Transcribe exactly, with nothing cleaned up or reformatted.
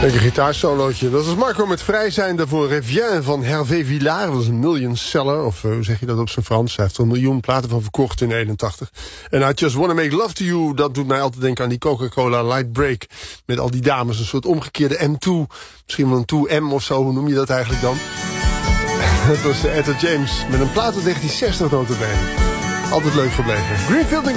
Lekker gitaarsolootje. Dat is Marco met Vrij zijn. Daarvoor Revien van Hervé Villard. Dat is een million seller. Of uh, hoe zeg je dat op zijn Frans? Hij heeft er een miljoen platen van verkocht in eenentachtig. En I Just Wanna Make Love To You. Dat doet mij altijd denken aan die Coca-Cola Light Break. Met al die dames. Een soort omgekeerde M twee. Misschien wel een twee M of zo. Hoe noem je dat eigenlijk dan? Dat was Etta James. Met een plaat uit negentien zestig nota bene. Altijd leuk gebleven. Greenfield